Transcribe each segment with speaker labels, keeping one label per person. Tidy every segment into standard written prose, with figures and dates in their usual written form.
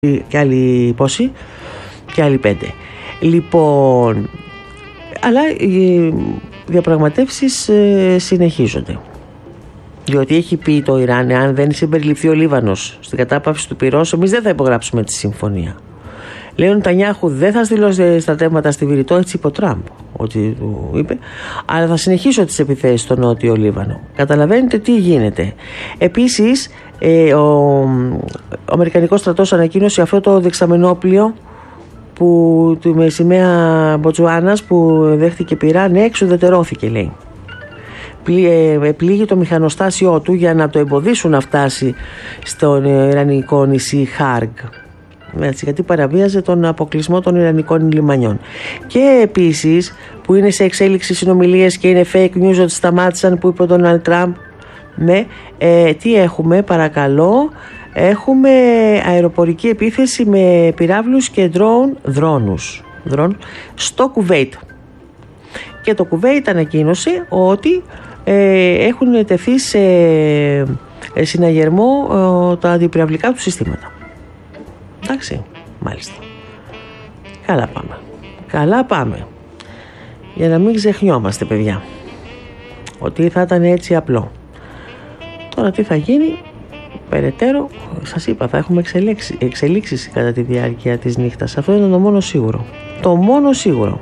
Speaker 1: και άλλοι πόσοι και άλλοι 5. Λοιπόν, αλλά οι διαπραγματεύσεις συνεχίζονται, διότι έχει πει το Ιράν, αν δεν συμπεριληφθεί ο Λίβανος στην κατάπαυση του πυρός, εμείς δεν θα υπογράψουμε τη συμφωνία. Λέει ο Νετανιάχου, δεν θα στείλω στρατεύματα στη Βηρητό, έτσι είπε ο Τραμπ, ότι του είπε, αλλά θα συνεχίσω τις επιθέσεις στο Νότιο Λίβανο. Καταλαβαίνετε τι γίνεται. Επίσης, ο Αμερικανικός στρατός ανακοίνωσε αυτό το δεξαμενόπλιο που με σημαία Μποτσουάνας που δέχτηκε πυρά, ναι, εξουδετερώθηκε, λέει. Πλήγει το μηχανοστάσιό του για να το εμποδίσουν να φτάσει στον ιρανικό νησί Χάργκ. Έτσι, γιατί παραβίαζε τον αποκλεισμό των ιρανικών λιμανιών. Και επίσης που είναι σε εξέλιξη συνομιλίες και είναι fake news ότι σταμάτησαν, που είπε ο Ντόναλντ Τραμπ. Ναι, τι έχουμε, παρακαλώ? Έχουμε αεροπορική επίθεση με πυράβλους και δρόνους στο Κουβέιτ. Και το Κουβέιτ ανακοίνωσε ότι έχουν τεθεί σε συναγερμό τα αντιπυραυλικά του συστήματα. Εντάξει, μάλιστα. Καλά πάμε. Για να μην ξεχνιόμαστε, παιδιά, ότι θα ήταν έτσι απλό. Τώρα τι θα γίνει περαιτέρω, σας είπα, θα έχουμε εξελίξεις κατά τη διάρκεια της νύχτας. Αυτό είναι το μόνο σίγουρο. Το μόνο σίγουρο.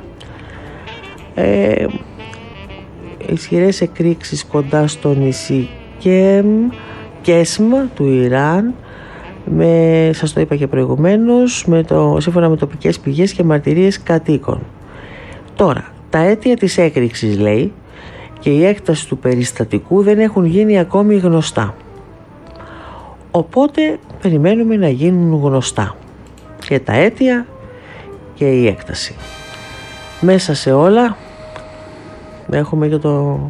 Speaker 1: Ισχυρές εκρήξεις κοντά στο νησί Κέσμ του Ιράν, σας το είπα και προηγουμένως, σύμφωνα με τοπικές πηγές και μαρτυρίες κατοίκων. Τώρα, τα αίτια της έκρηξης, λέει, και η έκταση του περιστατικού δεν έχουν γίνει ακόμη γνωστά. Οπότε περιμένουμε να γίνουν γνωστά και τα αίτια και η έκταση. Μέσα σε όλα έχουμε και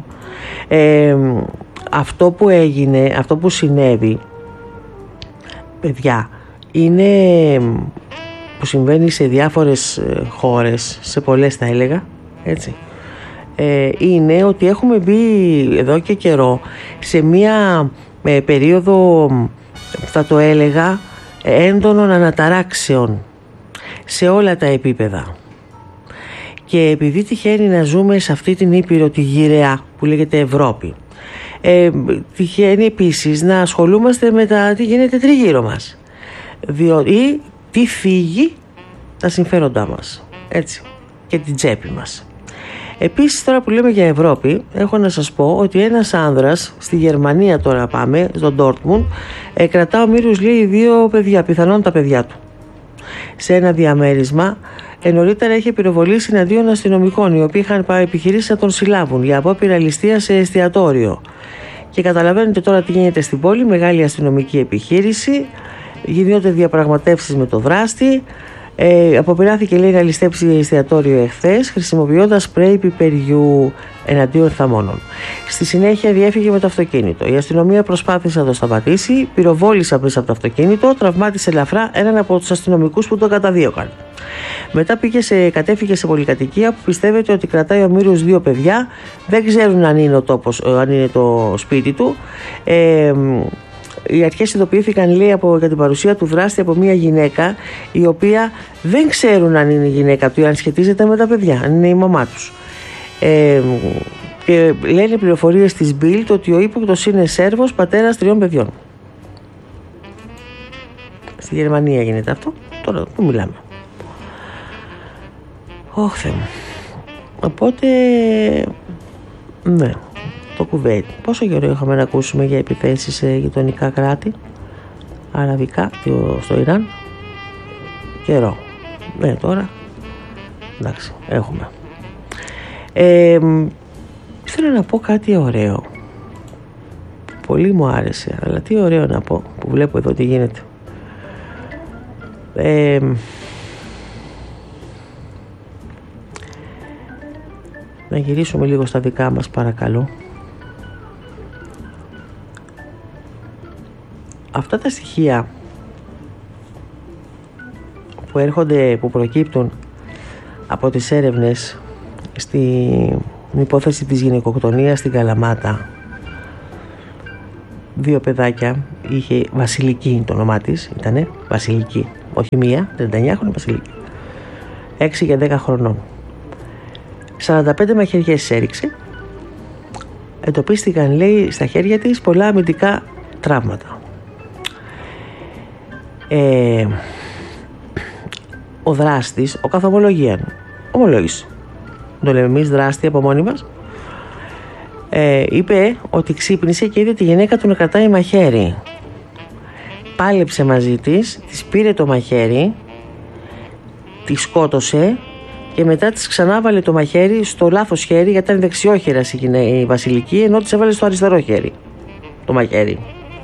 Speaker 1: αυτό που έγινε, αυτό που συνέβη, παιδιά, είναι που συμβαίνει σε διάφορες χώρες, σε πολλές θα έλεγα, έτσι. Είναι ότι έχουμε μπει εδώ και καιρό σε μία περίοδο, θα το έλεγα, έντονων αναταράξεων σε όλα τα επίπεδα. Και επειδή τυχαίνει να ζούμε σε αυτή την ήπειρο, τη γυραιά που λέγεται Ευρώπη, τυχαίνει επίσης να ασχολούμαστε με τι γίνεται τριγύρω μας, διότι τι φύγει τα συμφέροντά μας, έτσι, και την τσέπη μας. Επίσης, τώρα που λέμε για Ευρώπη, έχω να σας πω ότι ένας άνδρας στη Γερμανία, τώρα πάμε στο Ντόρτμουντ, κρατά ο Μύρους, λέει, 2 παιδιά, πιθανόν τα παιδιά του, σε ένα διαμέρισμα. Νωρίτερα είχε πυροβολήσει εναντίον αστυνομικών, οι οποίοι είχαν επιχειρήσει να τον συλλάβουν για απόπειρα ληστείας σε εστιατόριο. Και καταλαβαίνετε τώρα τι γίνεται στην πόλη, μεγάλη αστυνομική επιχείρηση, γίνονται διαπραγματεύσεις με το δράστη. Αποπειράθηκε, λέει, να ληστέψει εστιατόριο εχθές χρησιμοποιώντας σπρέι πιπεριού εναντίον θαμώνων. Στη συνέχεια διέφυγε με το αυτοκίνητο. Η αστυνομία προσπάθησε να το σταματήσει, πυροβόλησε μέσα από το αυτοκίνητο, τραυμάτισε ελαφρά έναν από τους αστυνομικούς που τον καταδίωκαν. Μετά κατέφυγε σε πολυκατοικία που πιστεύετε ότι κρατάει ο Μύρους 2 παιδιά. Δεν ξέρουν αν είναι το σπίτι του. Οι αρχές ειδοποιήθηκαν, λέει, για την παρουσία του δράστη από μια γυναίκα, η οποία δεν ξέρουν αν είναι η γυναίκα του ή αν σχετίζεται με τα παιδιά, αν είναι η μαμά τους. Και λένε πληροφορίες της Bild ότι ο ύποπτος είναι Σέρβος, πατέρας 3 παιδιών. Στη Γερμανία γίνεται αυτό. Τώρα που μιλάμε. Ωχ, Θεέ μου. Οπότε, ναι, το Κουβέιτ. Πόσο καιρό είχαμε να ακούσουμε για επιθέσεις σε γειτονικά κράτη αραβικά στο Ιράν? Καιρό. Ναι, τώρα εντάξει, έχουμε. Θέλω να πω κάτι ωραίο. Πολύ μου άρεσε, αλλά τι ωραίο να πω που βλέπω εδώ τι γίνεται. Να γυρίσουμε λίγο στα δικά μας, παρακαλώ. Αυτά τα στοιχεία που προκύπτουν από τις έρευνες στην υπόθεση της γυναικοκτονίας στην Καλαμάτα, 2 παιδάκια, είχε Βασιλική, το όνομά της ήτανε Βασιλική, όχι μία, 39χρονη Βασιλική. 6 και 10 χρονών. 45 μαχαιριές έριξε. Εντοπίστηκαν, λέει, στα χέρια της πολλά αμυντικά τραύματα. Ο δράστης, ο καθομολογίαν, ομολόγησε. Το λέμε εμείς δράστη από μόνοι μας. Είπε ότι ξύπνησε και είδε τη γυναίκα του να κρατάει μαχαίρι. Πάλεψε μαζί της, της πήρε το μαχαίρι, τη σκότωσε και μετά της ξανάβαλε το μαχαίρι στο λάθος χέρι, γιατί ήταν δεξιόχειρας η Βασιλική, ενώ της έβαλε στο αριστερό χέρι το μαχαίρι.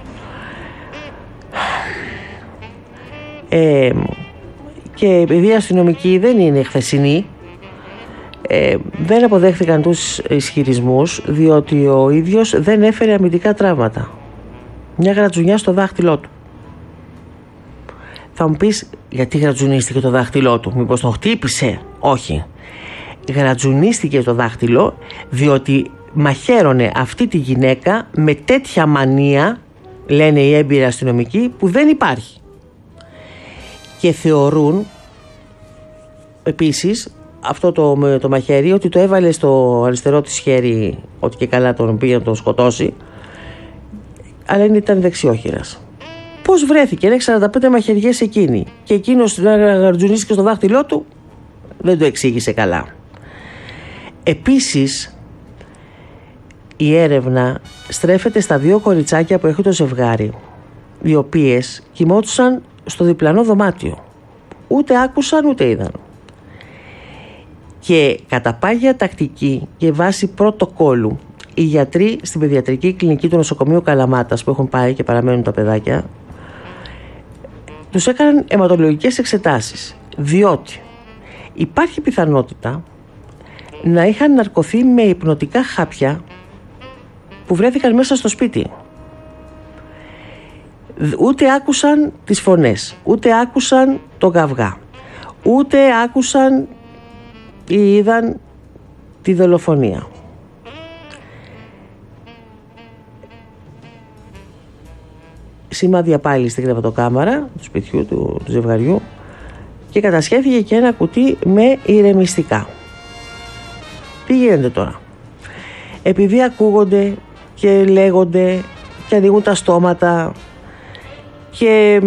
Speaker 1: Και επειδή οι αστυνομικοί δεν είναι χθεσινοί, δεν αποδέχθηκαν τους ισχυρισμούς, διότι ο ίδιος δεν έφερε αμυντικά τραύματα. Μια γρατζουνιά στο δάχτυλό του. Θα μου πεις, γιατί γρατζουνίστηκε το δάχτυλό του? Μήπως τον χτύπησε? Όχι. Γρατζουνίστηκε το δάχτυλο διότι μαχαίρωνε αυτή τη γυναίκα με τέτοια μανία, λένε οι έμπειροι αστυνομικοί, που δεν υπάρχει. Και θεωρούν επίσης αυτό το μαχαίρι ότι το έβαλε στο αριστερό της χέρι, ότι και καλά τον πήγε να τον σκοτώσει, αλλά ήταν δεξιόχειρας. Πώς βρέθηκε? Είναι 45 μαχαιριές εκείνη και εκείνος να γαρτζουνίστηκε στο δάχτυλό του, δεν το εξήγησε καλά. Επίσης, η έρευνα στρέφεται στα 2 κοριτσάκια που έχει το ζευγάρι, οι οποίες κοιμόντουσαν στο διπλανό δωμάτιο. Ούτε άκουσαν ούτε είδαν. Και κατά πάγια τακτική και βάση πρωτοκόλου, οι γιατροί στην παιδιατρική κλινική του νοσοκομείου Καλαμάτας που έχουν πάει και παραμένουν τα παιδάκια, τους έκαναν αιματολογικές εξετάσεις, διότι υπάρχει πιθανότητα να είχαν ναρκωθεί με υπνοτικά χάπια που βρέθηκαν μέσα στο σπίτι. Ούτε άκουσαν τις φωνές, ούτε άκουσαν τον καυγά, ούτε άκουσαν ή είδαν τη δολοφονία. Σημάδια πάλι στην κρεβατοκάμαρα του σπιτιού του ζευγαριού και κατασχέθηκε και ένα κουτί με ηρεμιστικά. Τι γίνεται τώρα? Επειδή ακούγονται και λέγονται και ανοίγουν τα στόματα και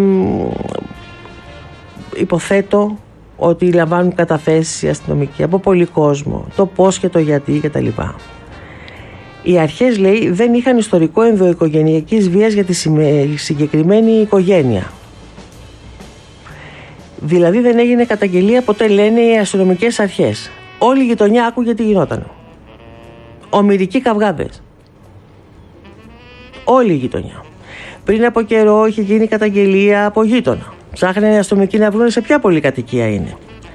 Speaker 1: υποθέτω ότι λαμβάνουν καταθέσεις οι αστυνομικοί από πολύ κόσμο, το πώς και το γιατί κτλ. Οι αρχές, λέει, δεν είχαν ιστορικό ενδοοικογενειακής βίας για τη συγκεκριμένη οικογένεια. Δηλαδή δεν έγινε καταγγελία ποτέ, λένε οι αστυνομικές αρχές. Όλη η γειτονιά άκουγε τι γινόταν. Ομηρικοί καυγάδες. Όλη η γειτονιά. Πριν από καιρό είχε γίνει καταγγελία από γείτονα. Ψάχνανε οι αστυνομικοί να βρουν σε ποια πολυκατοικία είναι.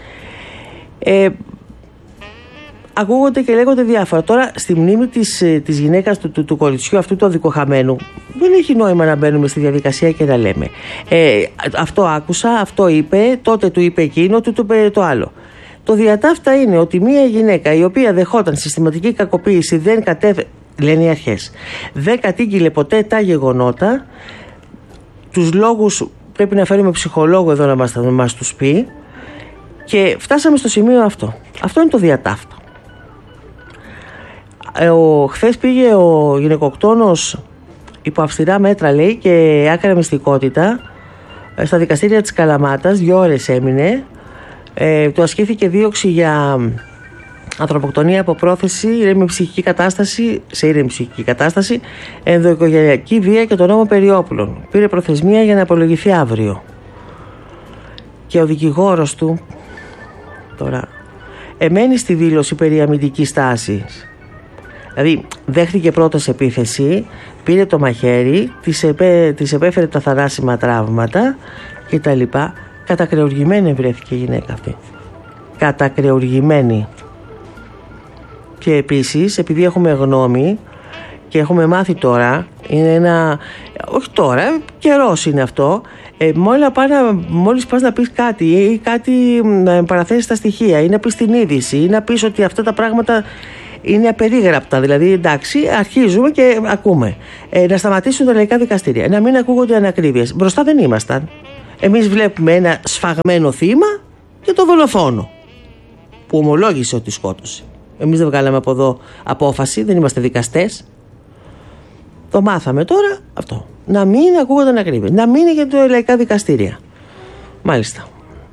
Speaker 1: Ακούγονται και λέγονται διάφορα. Τώρα, στη μνήμη της γυναίκας του κοριτσιού αυτού του αδικοχαμένου, δεν έχει νόημα να μπαίνουμε στη διαδικασία και να λέμε αυτό άκουσα, αυτό είπε, τότε του είπε εκείνο, του είπε το άλλο. Το διατάφτα είναι ότι μια γυναίκα η οποία δεχόταν συστηματική κακοποίηση, λένε οι αρχές, δεν κατήγγειλε ποτέ τα γεγονότα. Τους λόγους πρέπει να φέρουμε ψυχολόγο εδώ να μας τους πει, και φτάσαμε στο σημείο αυτό. Αυτό είναι το διατάφτα. Χθες πήγε ο γυναικοκτόνος υπό αυστηρά μέτρα, λέει, και άκρα μυστικότητα στα δικαστήρια της Καλαμάτας. 2 ώρες έμεινε. Του ασκήθηκε δίωξη για ανθρωποκτονία από πρόθεση, ήρεμη ψυχική κατάσταση, ενδοοικογενειακή βία και τον νόμο περί όπλων. Πήρε προθεσμία για να απολογηθεί αύριο. Και ο δικηγόρος του τώρα εμένει στη δήλωση περί αμυντικής τάσης. Δηλαδή δέχτηκε πρώτος επίθεση, πήρε το μαχαίρι, της επέφερε τα θανάσιμα τραύματα κτλ. Κατακρεουργημένη βρέθηκε η γυναίκα αυτή. Κατακρεουργημένη. Και επίσης, επειδή έχουμε γνώμη και έχουμε μάθει τώρα, είναι όχι τώρα, καιρός είναι αυτό, μόλις πας να πεις κάτι ή κάτι να παραθέσεις τα στοιχεία ή να πεις την είδηση ή να πεις ότι αυτά τα πράγματα είναι απερίγραπτα, δηλαδή εντάξει, αρχίζουμε και ακούμε. Να σταματήσουν τα λαϊκά δικαστήρια, να μην ακούγονται ανακρίβειες. Μπροστά δεν ήμασταν. Εμείς βλέπουμε ένα σφαγμένο θύμα και το δολοφόνο που ομολόγησε ότι σκότωσε. Εμείς δεν βγάλαμε από εδώ απόφαση, δεν είμαστε δικαστές. Το μάθαμε τώρα αυτό. Να μην ακούγονταν ακρίβειες. Να μείνει για τα λαϊκά δικαστήρια. Μάλιστα.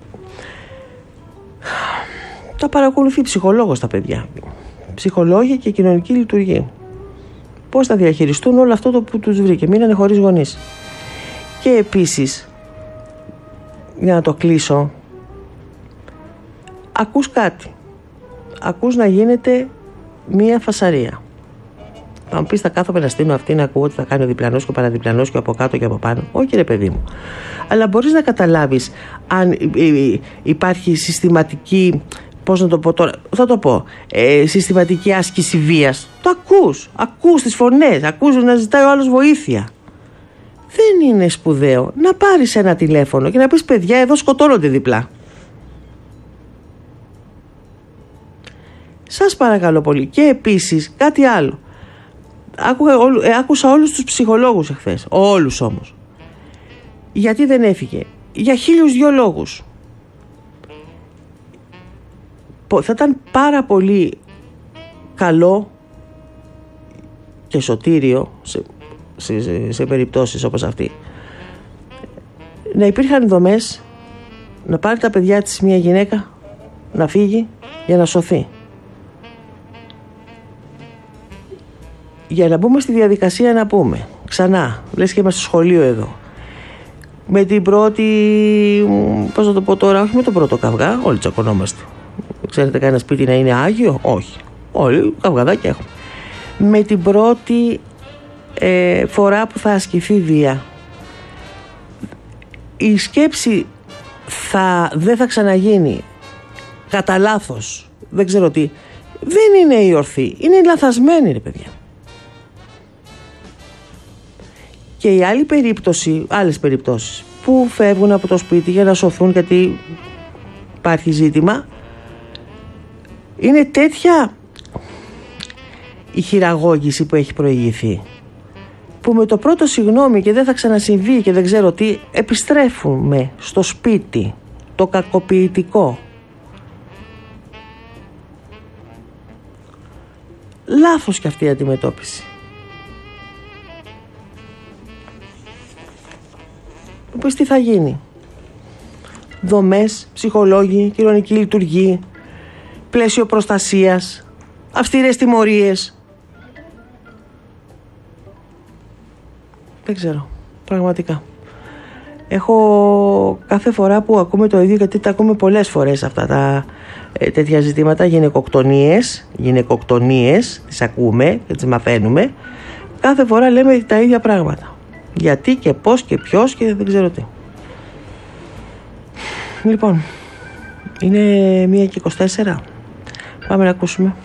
Speaker 1: Τα παρακολουθεί ψυχολόγος τα παιδιά. Ψυχολόγοι και κοινωνική λειτουργία. Πώς θα διαχειριστούν όλο αυτό το που τους βρήκε. Μείνανε χωρίς γονείς. Και επίσης, για να το κλείσω, ακούς κάτι. Ακούς να γίνεται μία φασαρία. Θα μου πεις, θα κάθομαι να στείλω αυτή να ακούω ότι θα κάνει ο διπλανός και ο παραδιπλανός και από κάτω και από πάνω. Όχι ρε παιδί μου. Αλλά μπορείς να καταλάβεις αν υπάρχει συστηματική, πώς να το πω τώρα, θα το πω, συστηματική άσκηση βίας. Το ακούς τις φωνές, ακούς να ζητάει ο άλλος βοήθεια. Δεν είναι σπουδαίο να πάρεις ένα τηλέφωνο και να πεις, παιδιά, εδώ σκοτώνονται διπλά. Σας παρακαλώ πολύ. Και επίσης κάτι άλλο. Άκουσα όλους τους ψυχολόγους εχθές. Όλους όμως. Γιατί δεν έφυγε? Για 1002 λόγους. Θα ήταν πάρα πολύ καλό και σωτήριο σε περιπτώσεις όπως αυτή να υπήρχαν δομές να πάρει τα παιδιά της μια γυναίκα να φύγει για να σωθεί. Για να μπούμε στη διαδικασία να πούμε ξανά, λες και είμαστε στο σχολείο εδώ, με την πρώτη, πώς να το πω τώρα, όχι με τον πρώτο καυγά, όλοι τσακωνόμαστε. Ξέρετε κανένα σπίτι να είναι άγιο? Όχι. Όλοι καυγαδάκια έχουμε. Με την πρώτη φορά που θα ασκηθεί βία, η σκέψη δεν θα ξαναγίνει κατά λάθος, δεν ξέρω τι, δεν είναι η ορθή, είναι λαθασμένη ρε παιδιά. Και η άλλη περίπτωση, άλλες περιπτώσεις που φεύγουν από το σπίτι για να σωθούν γιατί υπάρχει ζήτημα, είναι τέτοια η χειραγώγηση που έχει προηγηθεί, που με το πρώτο συγγνώμη και δεν θα ξανασυμβεί και δεν ξέρω τι, επιστρέφουμε στο σπίτι το κακοποιητικό. Λάθος και αυτή η αντιμετώπιση. Pues τι θα γίνει? Δομές, ψυχολόγοι, κοινωνική λειτουργία, πλαίσιο προστασίας, αυστηρές τιμωρίες. Δεν ξέρω, πραγματικά. Έχω κάθε φορά που ακούμε το ίδιο, γιατί τα ακούμε πολλές φορές αυτά τα τέτοια ζητήματα, γυναικοκτονίες, τις ακούμε και τις μαθαίνουμε. Κάθε φορά λέμε τα ίδια πράγματα. Γιατί και πώς και ποιος και δεν ξέρω τι. Λοιπόν, είναι 1:24. Πάμε να ακούσουμε.